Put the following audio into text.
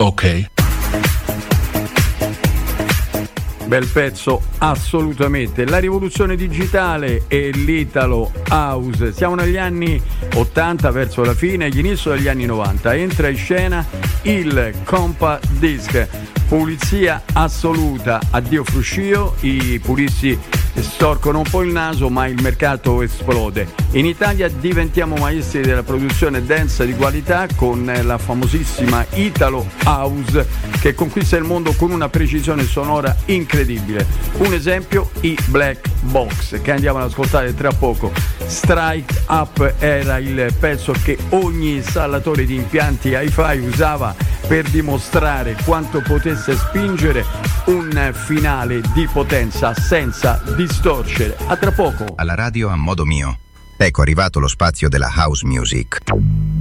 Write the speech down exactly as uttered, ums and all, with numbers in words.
Ok. Bel pezzo, assolutamente. La rivoluzione digitale e l'Italo House. Siamo negli anni ottanta, verso la fine, all'inizio degli anni novanta. Entra in scena il compact disc. Pulizia assoluta. Addio fruscio. I puristi storcono un po' il naso, ma il mercato esplode. In Italia diventiamo maestri della produzione dance di qualità con la famosissima Italo House, che conquista il mondo con una precisione sonora incredibile. Un esempio, i Black Box, che andiamo ad ascoltare tra poco. Strike Up era il pezzo che ogni installatore di impianti hi-fi usava per dimostrare quanto potesse spingere un finale di potenza senza distorcere. A tra poco. Alla radio a modo mio. Ecco arrivato lo spazio della house music.